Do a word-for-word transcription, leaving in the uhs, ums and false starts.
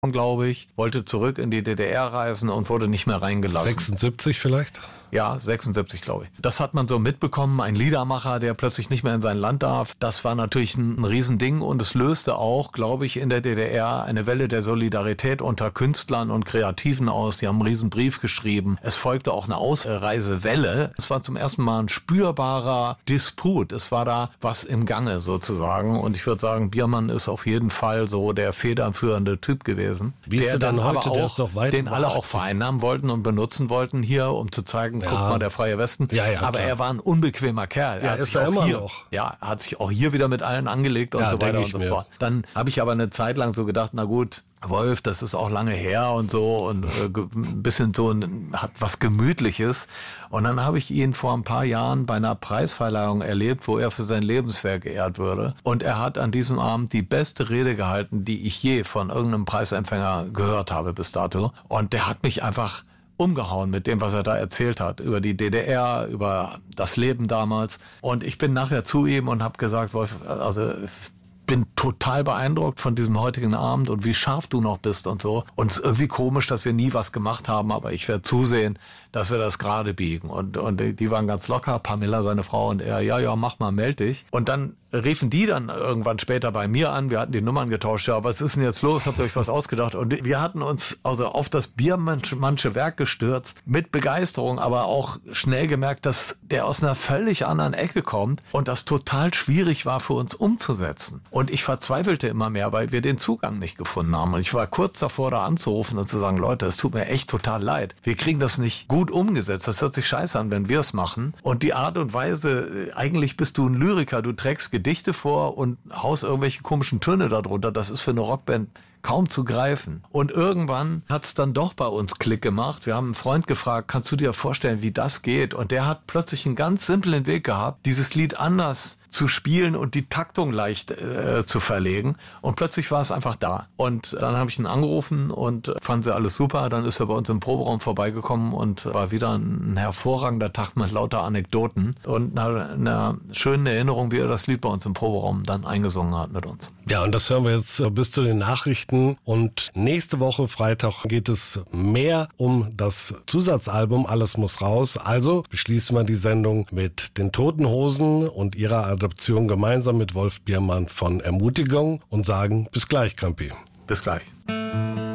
glaube ich, wollte zurück in die D D R reisen und wurde nicht mehr reingelassen. sechsundsiebzig vielleicht? Ja, sechsundsiebzig, glaube ich. Das hat man so mitbekommen, ein Liedermacher, der plötzlich nicht mehr in sein Land darf. Das war natürlich ein, ein Riesending und es löste auch, glaube ich, in der D D R eine Welle der Solidarität unter Künstlern und Kreativen aus. Die haben einen riesen Brief geschrieben. Es folgte auch eine Ausreisewelle. Es war zum ersten Mal ein spürbarer Disput. Es war da was im Gange sozusagen und ich würde sagen, Biermann ist auf jeden Fall so der federführende Typ gewesen. Wie ist der er dann denn heute? aber auch, Der ist doch weit den alle auch achtzig. vereinnahmen wollten und benutzen wollten hier, um zu zeigen, Ja. guck mal, der freie Westen. Ja, ja, aber klar. er war ein unbequemer Kerl. Er Ja, hat ist sich er auch immer hier, noch. Ja, er hat sich auch hier wieder mit allen angelegt und Ja, so weiter denke und ich so mir. fort. Dann habe ich aber eine Zeit lang so gedacht, na gut, Wolf, das ist auch lange her und so und äh, ge- ein bisschen so, ein, hat was Gemütliches. Und dann habe ich ihn vor ein paar Jahren bei einer Preisverleihung erlebt, wo er für sein Lebenswerk geehrt würde. Und er hat an diesem Abend die beste Rede gehalten, die ich je von irgendeinem Preisempfänger gehört habe bis dato. Und der hat mich einfach umgehauen mit dem, was er da erzählt hat, über die D D R, über das Leben damals. Und ich bin nachher zu ihm und habe gesagt, Wolf, also bin total beeindruckt von diesem heutigen Abend und wie scharf du noch bist und so. Und es ist irgendwie komisch, dass wir nie was gemacht haben, aber ich werde zusehen, dass wir das gerade biegen. Und, und die waren ganz locker, Pamela, seine Frau und er, ja, ja, mach mal, meld dich. Und dann riefen die dann irgendwann später bei mir an, wir hatten die Nummern getauscht, ja, was ist denn jetzt los, habt ihr euch was ausgedacht? Und wir hatten uns also auf das Biermannsche Werk gestürzt, mit Begeisterung, aber auch schnell gemerkt, dass der aus einer völlig anderen Ecke kommt und das total schwierig war für uns umzusetzen. Und ich verzweifelte immer mehr, weil wir den Zugang nicht gefunden haben. Und ich war kurz davor, da anzurufen und zu sagen, Leute, es tut mir echt total leid. Wir kriegen das nicht gut umgesetzt. Das hört sich scheiße an, wenn wir es machen. Und die Art und Weise, eigentlich bist du ein Lyriker, du trägst Gedichte vor und haust irgendwelche komischen Töne darunter. Das ist für eine Rockband kaum zu greifen. Und irgendwann hat es dann doch bei uns Klick gemacht. Wir haben einen Freund gefragt, kannst du dir vorstellen, wie das geht? Und der hat plötzlich einen ganz simplen Weg gehabt, dieses Lied anders zu spielen und die Taktung leicht äh, zu verlegen. Und plötzlich war es einfach da. Und dann habe ich ihn angerufen und fand sie alles super. Dann ist er bei uns im Proberaum vorbeigekommen und war wieder ein hervorragender Tag mit lauter Anekdoten und einer, einer schönen Erinnerung, wie er das Lied bei uns im Proberaum dann eingesungen hat mit uns. Ja, und das hören wir jetzt bis zu den Nachrichten. Und nächste Woche Freitag geht es mehr um das Zusatzalbum Alles muss raus. Also beschließen wir die Sendung mit den Toten Hosen und ihrer Adaption gemeinsam mit Wolf Biermann von Ermutigung und sagen bis gleich, Campi. Bis gleich.